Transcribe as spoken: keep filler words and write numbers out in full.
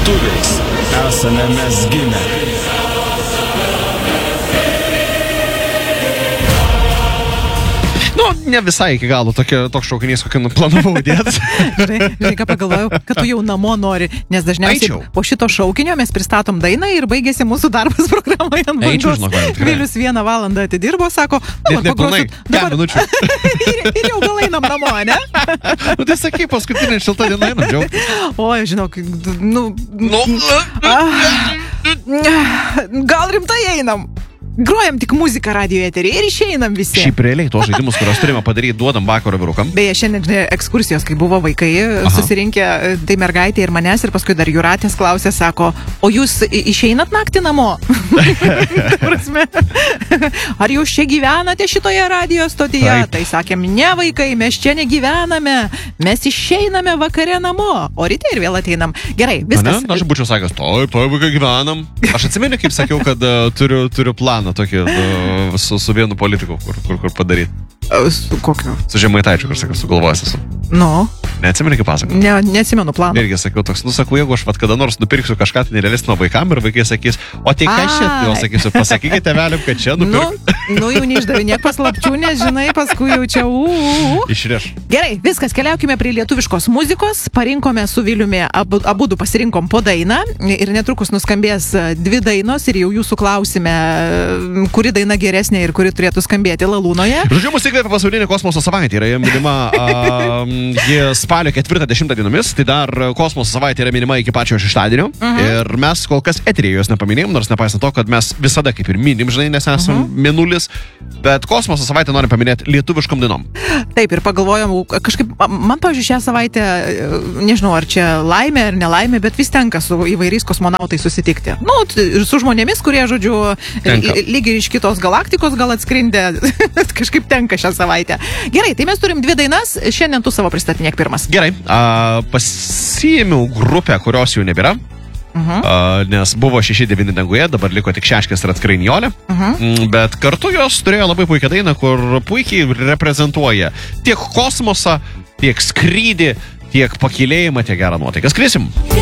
Lietuviais esame mes gimę. Nu, ne visai iki galo tokia, toks šaukinys, kokį planavau dėti. Žinai, žinai, ką pagalvojau, kad tu jau namo nori, nes dažniausiai Eičiau. po šito šaukinio mes pristatom dainą ir baigėsi mūsų darbas programoje ant Eičiau, bangos. žinok, man tikrai. Vilius vieną valandą atidirbo, sako, nu, Net vat nepilnai, pagrosit kem minučių. ir, ir jau gal einam namo, ne? Nu, tai sakai, paskutinė šilta diena, einam džiaugtis. Oi, žinok, nu, Nu, ah, gal rimtai einam. Grojam tik muziką radio eterį ir išeinam visi. šiaip realiai tos žaidimus, kuriuos turime padaryti, duodam vakaro vyrukam. Beje, šiandien žinai, ekskursijos, kai buvo vaikai, Aha. susirinkę, tai mergaitė ir manęs, ir paskui dar Juratės klausė, sako, o jūs i- išeinat naktį namo? Ta prasme, ar jūs čia gyvenate šitoje radio stotyje? Taip. Tai sakėm, ne vaikai, mes čia negyvename, mes išeiname vakare namo, o ryte ir vėl ateinam. Gerai, Ne, viskas. aš būčiau sakęs, taip, taip, vaikai gyvenam. Aš atsimenu, kaip sakiau, kad uh, turiu, turiu planą tokį uh, su, su vienu politiku, kur, kur, kur padaryti. Su kokiu? Su Žemaitaičiu, kur sakiau, sugalvojęs esu. Nu, Neatsimenu, kaip pasakau. ne, neatsimenu plano. Irgi sakiau toks, nu sakau, jeigu aš vat kada nors nupirksiu kažką tai nerealistino vaikam ir vaikai sakys, o tai kas čia, Ai. jau sakysiu, pasakykite tėveliam, kad čia Nu, nupirk. nu, jau neišdavinėk paslapčių, nes žinai, paskui jau čia u, u, u. Išrieš. Gerai, viskas, keliaukime prie lietuviškos muzikos. Parinkome su Viliumi, abu, abudu pasirinkom po dainą ir netrukus nuskambės dvi dainos ir jau jūsų klausime, kuri daina geresnė ir kuri turėtų skambėti Lalūnoje. Žodžiu, mus įkvėpė pasaulinė kosmoso savaitė. Yra minima a, ji spalio ketvirtą dešimtą dienomis, tai dar kosmoso savaitė yra minima iki pačio šeštadienio. Mhm. Ir mes kol kas eteryje jos nepaminėjom, nors nepaisant to, kad mes visada kaip ir minim, žinai, nes esame Mhm. mėnulis. Bet kosmoso savaitę norim paminėti lietuviškom dainom. Taip, ir pagalvojom, kažkaip, man, pavyzdžiui, šią savaitę, nežinau, ar čia laimė ar nelaimė, bet vis tenka su įvairiais kosmonautais susitikti. Nu, t- ir su žmonėmis, kurie, žodžiu, Tenka. ly- lygiai iš kitos galaktikos gal atskrindė, kažkaip tenka šią savaitę. Gerai, tai mes turim dvi dainas, šiandien tu savo pristatinėk pirmas. Gerai, a, pasiėmiau grupę, kurios jau nebėra. Mhm. A, nes buvo šeši devyni danguje, dabar liko tik Šeškės ir Atskrai-Nijolė. Mhm. Bet kartu jos turėjo labai puikią dainą, kur puikiai reprezentuoja tiek kosmosą, tiek skrydį, tiek pakilėjimą, tiek gerą nuotaiką. Skrisim.